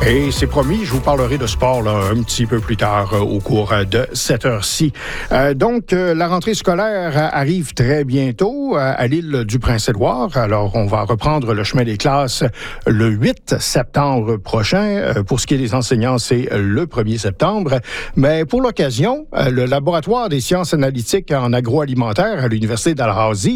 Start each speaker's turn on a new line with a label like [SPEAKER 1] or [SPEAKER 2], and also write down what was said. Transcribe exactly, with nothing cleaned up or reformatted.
[SPEAKER 1] Et c'est promis, je vous parlerai de sport là, un petit peu plus tard euh, au cours euh, de cette heure-ci. Euh, donc, euh, la rentrée scolaire euh, arrive très bientôt euh, à l'île du Prince-Édouard. Alors, on va reprendre le chemin des classes le huit septembre prochain. Euh, pour ce qui est des enseignants, c'est le premier septembre. Mais pour l'occasion, euh, le laboratoire des sciences analytiques en agroalimentaire à l'Université d'Alhazia